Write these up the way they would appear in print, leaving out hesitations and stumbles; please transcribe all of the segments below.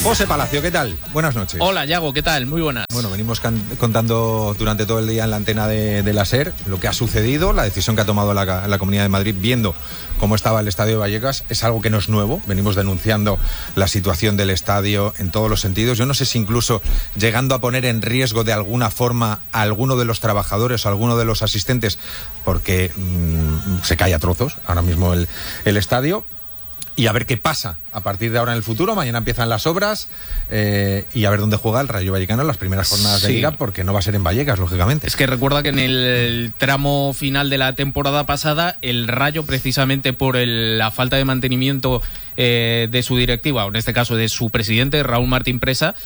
José Palacio, ¿qué tal? Buenas noches. Hola, Yago, ¿qué tal? Muy buenas. Bueno, venimos contando durante todo el día en la antena de la SER lo que ha sucedido, la decisión que ha tomado la Comunidad de Madrid, viendo cómo estaba el estadio de Vallecas. Es algo que no es nuevo, venimos denunciando la situación del estadio en todos los sentidos. Yo no sé si incluso llegando a poner en riesgo de alguna forma a alguno de los trabajadores o a alguno de los asistentes, porque se cae a trozos ahora mismo el estadio. Y a ver qué pasa a partir de ahora en el futuro. Mañana empiezan las obras y a ver dónde juega el Rayo Vallecano en las primeras jornadas de Liga, porque no va a ser en Vallecas, lógicamente. Es que recuerda que en el tramo final de la temporada pasada, el Rayo, precisamente por la falta de mantenimiento de su directiva, o en este caso de su presidente, Raúl Martín Presa,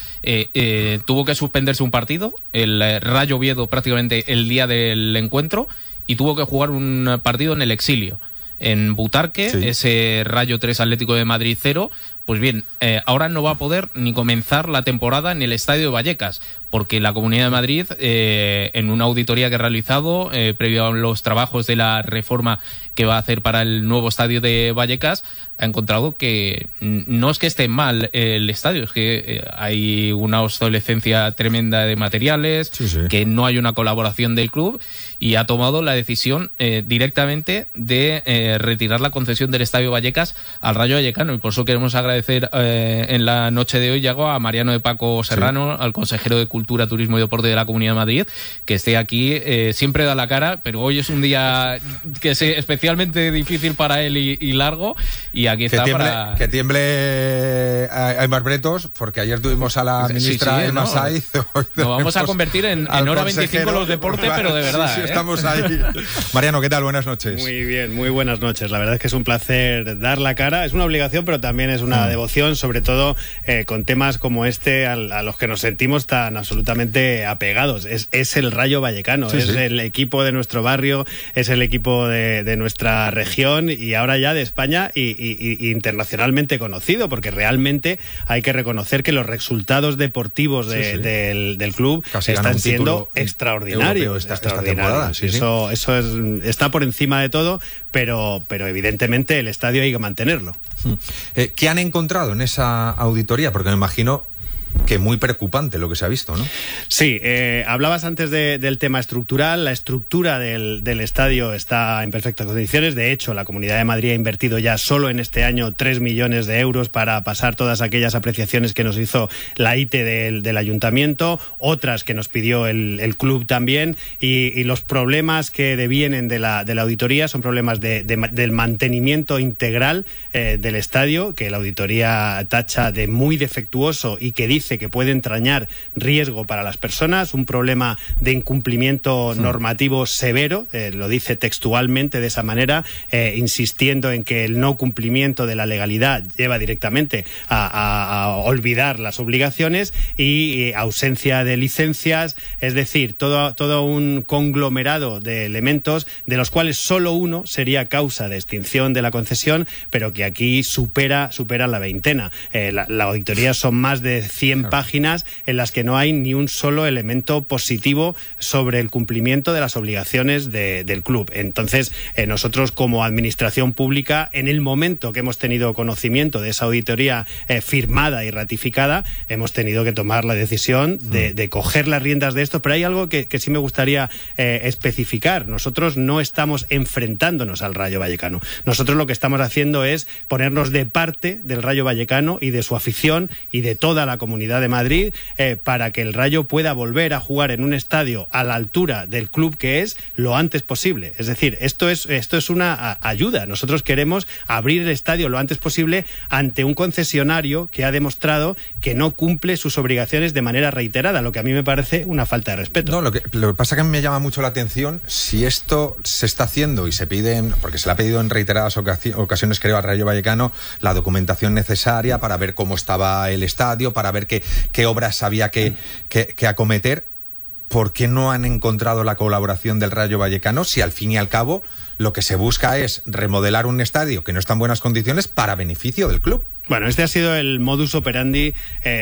tuvo que suspenderse un partido, el Rayo Oviedo, prácticamente el día del encuentro, y tuvo que jugar un partido en el exilio, en Butarque, sí. Ese Rayo 3 Atlético de Madrid 0. Pues bien, ahora no va a poder ni comenzar la temporada en el estadio de Vallecas, porque la Comunidad de Madrid, en una auditoría que ha realizado previo a los trabajos de la reforma que va a hacer para el nuevo estadio de Vallecas, ha encontrado que no es que esté mal el estadio, es que hay una obsolescencia tremenda de materiales, sí. Que no hay una colaboración del club, y ha tomado la decisión directamente de retirar la concesión del estadio Vallecas al Rayo Vallecano, y por eso queremos agradecer en la noche de hoy, Yago, a Mariano de Paco Serrano, sí, al consejero de Cultura, Turismo y Deporte de la Comunidad de Madrid, que esté aquí. Siempre da la cara, pero hoy es un día que es especialmente difícil para él y largo, y aquí está que tiemble a Aimar Bretos, porque ayer tuvimos a la ministra Emma Saiz. Nos vamos a convertir en hora 25 los deportes, pero de verdad. Sí, estamos ahí. Mariano, ¿qué tal? Buenas noches. Muy bien, muy buenas noches. La verdad es que es un placer dar la cara. Es una obligación, pero también es una devoción, sobre todo con temas como este a los que nos sentimos tan absolutamente apegados. Es el Rayo Vallecano, es el equipo de nuestro barrio, es el equipo de nuestra región y ahora ya de España y internacionalmente conocido, porque realmente hay que reconocer que los resultados deportivos del club casi están siendo extraordinarios. Esta temporada. Eso está por encima de todo, pero evidentemente el estadio hay que mantenerlo. ¿Qué han encontrado en esa auditoría? Porque me imagino que muy preocupante lo que se ha visto, ¿no? Sí, hablabas antes del tema estructural. La estructura del estadio está en perfectas condiciones. De hecho, la Comunidad de Madrid ha invertido ya solo en este año 3 millones de euros para pasar todas aquellas apreciaciones que nos hizo la ITE del Ayuntamiento, otras que nos pidió el club también, y los problemas que devienen de la auditoría son problemas del mantenimiento integral del estadio, que la auditoría tacha de muy defectuoso y que dice que puede entrañar riesgo para las personas, un problema de incumplimiento normativo severo, lo dice textualmente de esa manera, insistiendo en que el no cumplimiento de la legalidad lleva directamente a olvidar las obligaciones, y ausencia de licencias, es decir, todo un conglomerado de elementos de los cuales solo uno sería causa de extinción de la concesión, pero que aquí supera la veintena. La auditoría son más de 100 páginas en las que no hay ni un solo elemento positivo sobre el cumplimiento de las obligaciones del club. Entonces, nosotros como administración pública, en el momento que hemos tenido conocimiento de esa auditoría firmada y ratificada, hemos tenido que tomar la decisión de coger las riendas de esto. Pero hay algo que sí me gustaría especificar. Nosotros no estamos enfrentándonos al Rayo Vallecano. Nosotros lo que estamos haciendo es ponernos de parte del Rayo Vallecano y de su afición y de toda la Comunidad de Madrid, para que el Rayo pueda volver a jugar en un estadio a la altura del club que es lo antes posible. Es decir, esto es una ayuda. Nosotros queremos abrir el estadio lo antes posible ante un concesionario que ha demostrado que no cumple sus obligaciones de manera reiterada, lo que a mí me parece una falta de respeto. No, lo que pasa que a mí me llama mucho la atención si esto se está haciendo y se piden, porque se le ha pedido en reiteradas ocasiones, creo, al Rayo Vallecano la documentación necesaria para ver cómo estaba el estadio, para ver qué obras había que acometer. ¿Por qué no han encontrado la colaboración del Rayo Vallecano si al fin y al cabo lo que se busca es remodelar un estadio que no está en buenas condiciones para beneficio del club? Bueno, este ha sido el modus operandi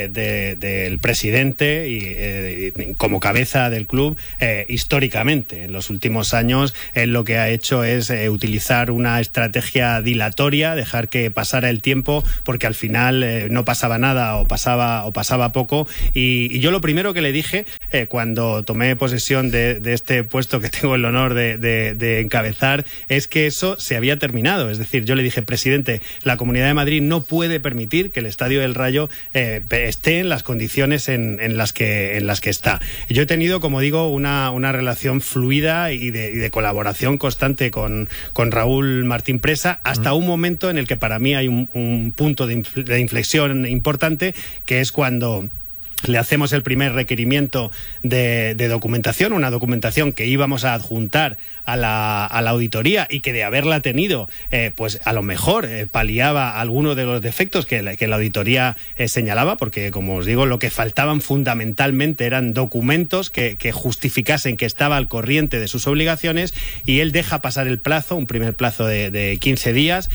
del presidente y como cabeza del club históricamente. En los últimos años él lo que ha hecho es utilizar una estrategia dilatoria, dejar que pasara el tiempo porque al final no pasaba nada o pasaba poco. Y yo lo primero que le dije cuando tomé posesión de este puesto que tengo el honor de encabezar es que eso se había terminado. Es decir, yo le dije, presidente, la Comunidad de Madrid no puede permitir que el Estadio del Rayo esté en las condiciones en las que está. Yo he tenido, como digo, una relación fluida y de colaboración constante con Raúl Martín Presa, hasta un momento en el que para mí hay un punto de inflexión importante, que es cuando le hacemos el primer requerimiento de documentación, una documentación que íbamos a adjuntar a la auditoría y que de haberla tenido, pues a lo mejor paliaba alguno de los defectos que la auditoría señalaba, porque como os digo, lo que faltaban fundamentalmente eran documentos que justificasen que estaba al corriente de sus obligaciones, y él deja pasar el plazo, un primer plazo de 15 días,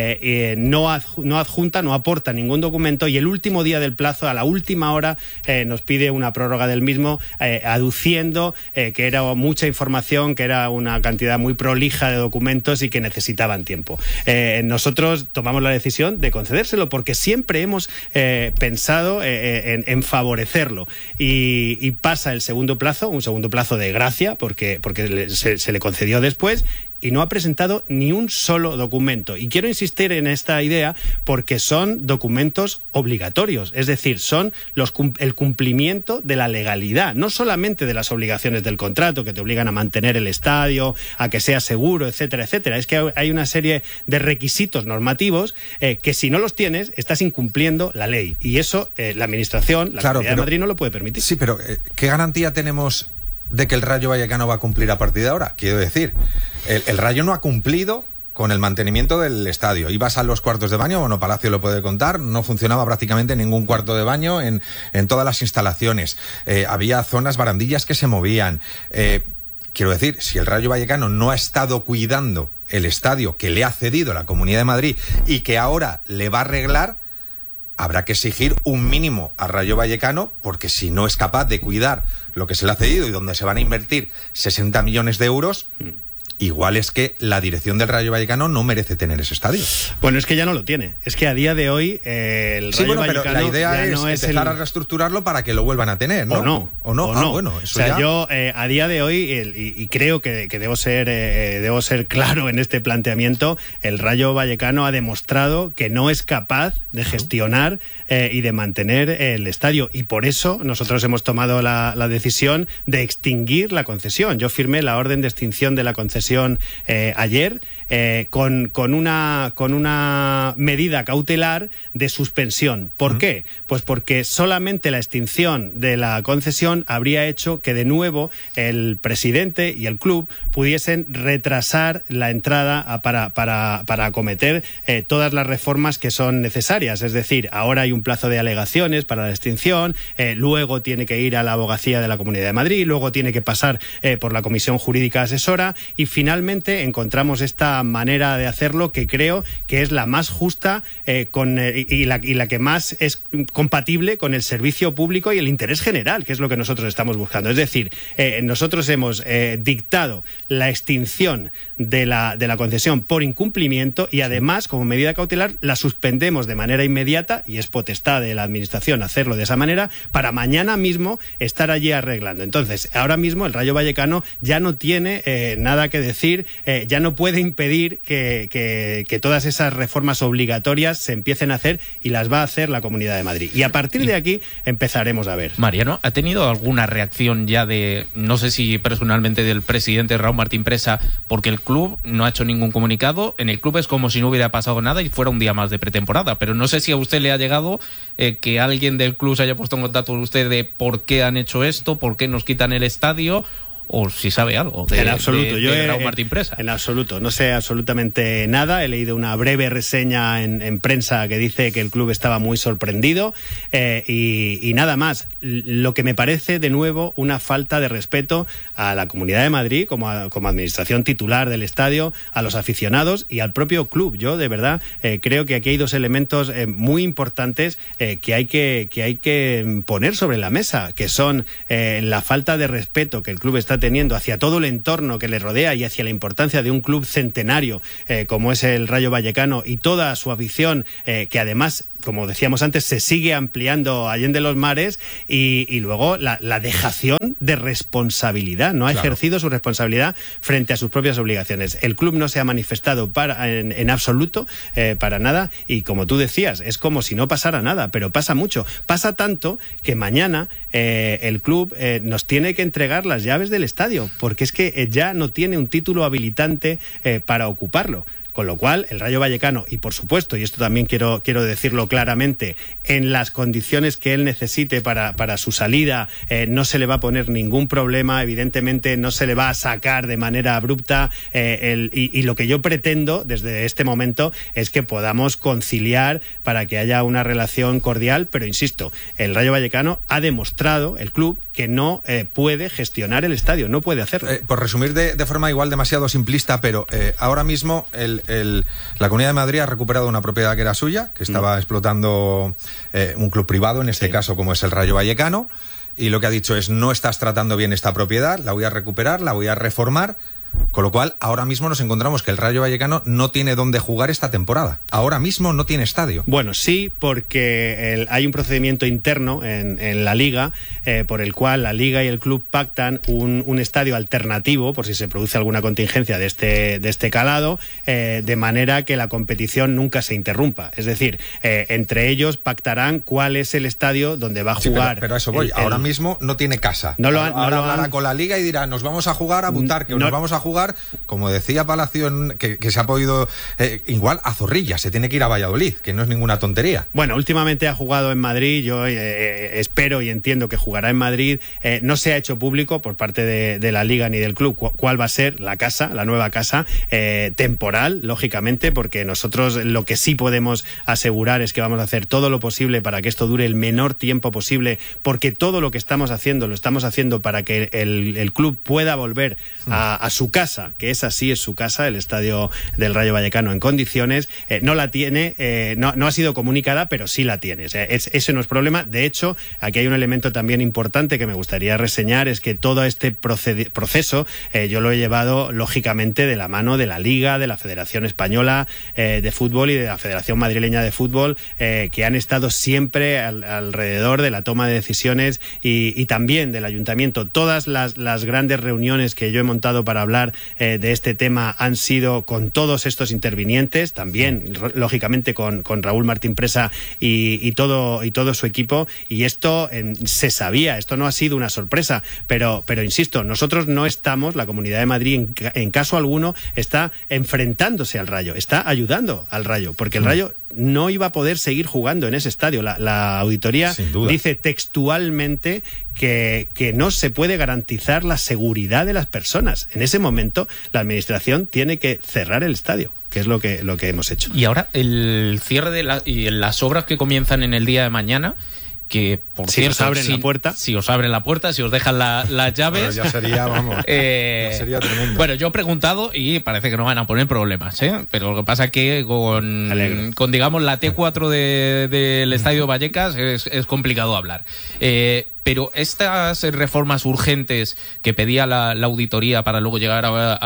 no adjunta, no aporta ningún documento, y el último día del plazo, a la última hora, nos pide una prórroga del mismo, aduciendo que era mucha información, que era una cantidad muy prolija de documentos y que necesitaban tiempo. Nosotros tomamos la decisión de concedérselo porque siempre hemos pensado en favorecerlo, y pasa el segundo plazo, un segundo plazo de gracia, porque se le concedió después, y no ha presentado ni un solo documento. Y quiero insistir en esta idea porque son documentos obligatorios, es decir, son el cumplimiento de la legalidad, no solamente de las obligaciones del contrato que te obligan a mantener el estadio, a que sea seguro, etcétera, etcétera. Es que hay una serie de requisitos normativos que si no los tienes, estás incumpliendo la ley. Y eso la Administración, la Comunidad de Madrid no lo puede permitir. Sí, pero ¿qué garantía tenemos de que el Rayo Vallecano va a cumplir a partir de ahora? Quiero decir, el Rayo no ha cumplido con el mantenimiento del estadio. Ibas a los cuartos de baño, bueno, Palacio lo puede contar, no funcionaba prácticamente ningún cuarto de baño en todas las instalaciones. Había zonas, barandillas que se movían. Quiero decir, si el Rayo Vallecano no ha estado cuidando el estadio que le ha cedido la Comunidad de Madrid y que ahora le va a arreglar, habrá que exigir un mínimo al Rayo Vallecano, porque si no es capaz de cuidar lo que se le ha cedido y donde se van a invertir 60 millones de euros, igual es que la dirección del Rayo Vallecano no merece tener ese estadio. Bueno, es que ya no lo tiene. Es que a día de hoy el Rayo Vallecano, pero la idea es no empezar a reestructurarlo para que lo vuelvan a tener, ¿no? ¿O no? Bueno, eso o sea, ya... yo a día de hoy, y creo que debo ser claro en este planteamiento, el Rayo Vallecano ha demostrado que no es capaz de gestionar y de mantener el estadio, y por eso nosotros hemos tomado la decisión de extinguir la concesión. Yo firmé la orden de extinción de la concesión ayer con una medida cautelar de suspensión. ¿Por qué? Pues porque solamente la extinción de la concesión habría hecho que de nuevo el presidente y el club pudiesen retrasar la entrada para acometer todas las reformas que son necesarias. Es decir, ahora hay un plazo de alegaciones para la extinción, luego tiene que ir a la abogacía de la Comunidad de Madrid, luego tiene que pasar por la Comisión Jurídica Asesora, y finalmente encontramos esta manera de hacerlo que creo que es la más justa y la que más es compatible con el servicio público y el interés general, que es lo que nosotros estamos buscando. Es decir, nosotros hemos dictado la extinción de la concesión por incumplimiento, y además, como medida cautelar, la suspendemos de manera inmediata, y es potestad de la Administración hacerlo de esa manera, para mañana mismo estar allí arreglando. Entonces, ahora mismo el Rayo Vallecano ya no tiene nada que decir, ya no puede impedir que todas esas reformas obligatorias se empiecen a hacer, y las va a hacer la Comunidad de Madrid. Y a partir de aquí empezaremos a ver. Mariano, ¿ha tenido alguna reacción ya no sé si personalmente, del presidente Raúl Martín Presa? Porque el club no ha hecho ningún comunicado. En el club es como si no hubiera pasado nada y fuera un día más de pretemporada. Pero no sé si a usted le ha llegado que alguien del club se haya puesto en contacto con usted de por qué han hecho esto, por qué nos quitan el estadio, o si sabe algo en absoluto. de Raúl Martín Presa. En absoluto, no sé absolutamente nada. He leído una breve reseña en prensa que dice que el club estaba muy sorprendido y nada más. Lo que me parece, de nuevo, una falta de respeto a la Comunidad de Madrid como administración titular del estadio, a los aficionados y al propio club. Yo, de verdad, creo que aquí hay dos elementos muy importantes que hay que poner sobre la mesa, que son la falta de respeto que el club está teniendo hacia todo el entorno que le rodea y hacia la importancia de un club centenario como es el Rayo Vallecano y toda su afición, que además, como decíamos antes, se sigue ampliando allende los mares, y luego la dejación de responsabilidad. No ha ejercido su responsabilidad frente a sus propias obligaciones. El club no se ha manifestado en absoluto, para nada, y como tú decías, es como si no pasara nada, pero pasa mucho. Pasa tanto que mañana el club nos tiene que entregar las llaves del estadio, porque es que ya no tiene un título habilitante para ocuparlo. Con lo cual, el Rayo Vallecano, y por supuesto, y esto también quiero decirlo claramente, en las condiciones que él necesite para su salida, no se le va a poner ningún problema, evidentemente no se le va a sacar de manera abrupta, y lo que yo pretendo desde este momento es que podamos conciliar para que haya una relación cordial, pero insisto, el Rayo Vallecano ha demostrado, el club, que no puede gestionar el estadio, no puede hacerlo. Por resumir de forma igual demasiado simplista, pero ahora mismo la Comunidad de Madrid ha recuperado una propiedad que era suya, que estaba explotando un club privado, en este caso como es el Rayo Vallecano, y lo que ha dicho es: no estás tratando bien esta propiedad, la voy a recuperar, la voy a reformar. Con lo cual, ahora mismo nos encontramos que el Rayo Vallecano no tiene dónde jugar esta temporada. Ahora mismo no tiene estadio. Bueno, sí, porque hay un procedimiento interno en la Liga, por el cual la Liga y el club pactan un estadio alternativo, por si se produce alguna contingencia de este calado, de manera que la competición nunca se interrumpa. Es decir, entre ellos pactarán cuál es el estadio donde va a jugar. Pero a eso voy. Ahora mismo no tiene casa. Ahora hablará con la Liga y dirá: nos vamos a jugar a Butarque, nos vamos a jugar, como decía Palacio, que se ha podido igual a Zorrilla, se tiene que ir a Valladolid, que no es ninguna tontería. Bueno, últimamente ha jugado en Madrid, yo espero y entiendo que jugará en Madrid. No se ha hecho público por parte de la Liga ni del club cuál va a ser la nueva casa, temporal, lógicamente, porque nosotros lo que sí podemos asegurar es que vamos a hacer todo lo posible para que esto dure el menor tiempo posible, porque todo lo que estamos haciendo, lo estamos haciendo para que el club pueda volver a su casa, que esa sí es su casa, el estadio del Rayo Vallecano en condiciones. No la tiene, no ha sido comunicada, pero sí la tiene. Ese no es problema. De hecho, aquí hay un elemento también importante que me gustaría reseñar, es que todo este proceso yo lo he llevado lógicamente de la mano de la Liga, de la Federación Española de Fútbol y de la Federación Madrileña de Fútbol, que han estado siempre alrededor de la toma de decisiones y también del Ayuntamiento. Todas las grandes reuniones que yo he montado para hablar de este tema han sido con todos estos intervinientes, también lógicamente con Raúl Martín Presa y todo su equipo, y esto se sabía, esto no ha sido una sorpresa, pero insisto, nosotros no estamos, la Comunidad de Madrid en caso alguno está enfrentándose al Rayo, está ayudando al Rayo, porque el Rayo no iba a poder seguir jugando en ese estadio. La auditoría dice textualmente que no se puede garantizar la seguridad de las personas. En ese momento la administración tiene que cerrar el estadio, que es lo que hemos hecho. Y ahora el cierre y las obras que comienzan en el día de mañana, que por cierto, os abren la puerta. Si os abren la puerta, si os dejan las llaves. Bueno, ya sería, vamos. Ya sería tremendo. Bueno, yo he preguntado y parece que no van a poner problemas, pero lo que pasa es que con digamos la T4 del Estadio Vallecas es complicado hablar. Pero estas reformas urgentes que pedía la auditoría para luego llevar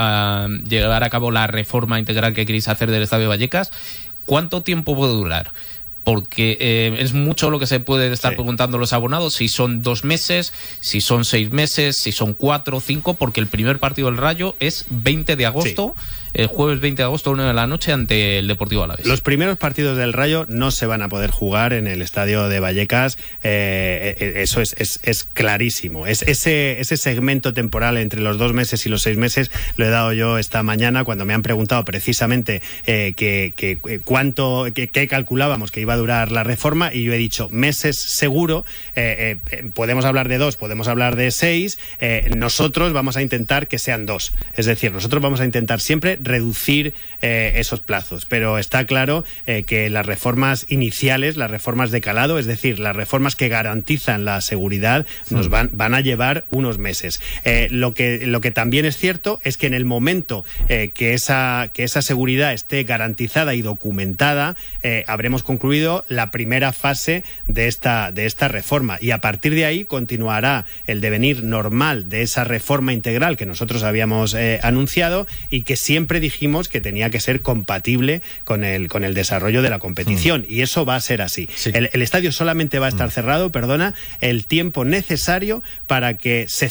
a cabo la reforma integral que queréis hacer del Estadio Vallecas, ¿cuánto tiempo puede durar? Porque es mucho lo que se puede estar preguntando los abonados, si son 2 meses, si son 6 meses, si son 4 o 5, porque el primer partido del Rayo es 20 de agosto, el jueves 20 de agosto a 1 de la noche ante el Deportivo Alavés. Los primeros partidos del Rayo no se van a poder jugar en el estadio de Vallecas, eso es clarísimo. Ese segmento temporal entre los 2 meses y los 6 meses lo he dado yo esta mañana cuando me han preguntado precisamente qué calculábamos que iba iba a durar la reforma, y yo he dicho meses seguro. Podemos hablar de 2, podemos hablar de 6. Nosotros vamos a intentar que sean 2. Es decir, nosotros vamos a intentar siempre reducir esos plazos, pero está claro que las reformas iniciales, las reformas de calado, es decir, las reformas que garantizan la seguridad, nos van a llevar unos meses. Lo que también es cierto es que en el momento que esa seguridad esté garantizada y documentada, habremos concluido la primera fase de esta reforma, y a partir de ahí continuará el devenir normal de esa reforma integral que nosotros habíamos anunciado y que siempre dijimos que tenía que ser compatible con el desarrollo de la competición, y eso va a ser así. Sí. El estadio solamente va a estar cerrado, el tiempo necesario para que se